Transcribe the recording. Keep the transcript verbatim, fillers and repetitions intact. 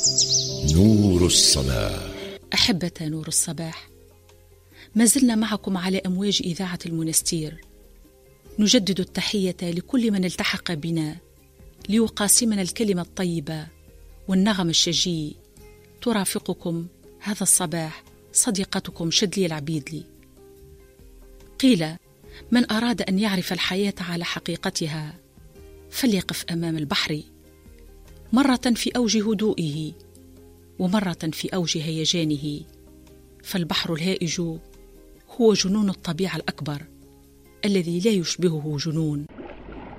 نور الصباح. أحبة نور الصباح، ما زلنا معكم على أمواج إذاعة المنستير، نجدد التحية لكل من التحق بنا ليقاسمنا الكلمة الطيبة والنغم الشجي. ترافقكم هذا الصباح صديقتكم شدلي العبيدلي. قيل: من أراد أن يعرف الحياة على حقيقتها فليقف أمام البحر، مرة في أوج هدوئه ومرة في أوج هيجانه، فالبحر الهائج هو جنون الطبيعة الأكبر الذي لا يشبهه جنون.